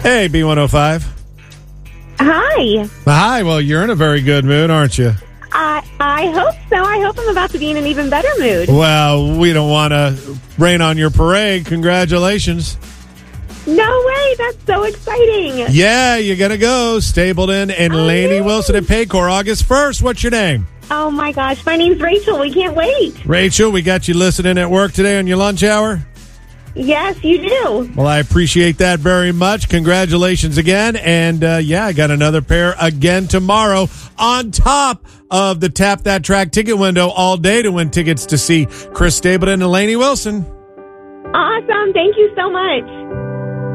Hey, B105. Hi. Hi. Well, you're in a very good mood, aren't you? I hope so. I hope I'm about to be in an even better mood. Well, we don't want to rain on your parade. Congratulations. No way. That's so exciting. Yeah, you're going to go. Stapleton and Lainey Wilson at Paycor August 1st. What's your name? Oh, my gosh. My name's Rachel. We can't wait. Rachel, we got you listening at work today on your lunch hour? Yes, you do. Well, I appreciate that very much. Congratulations again. And, I got another pair again tomorrow on top of the Tap That Track ticket window all day to win tickets to see Chris Stapleton and Lainey Wilson. Awesome. Thank you so much.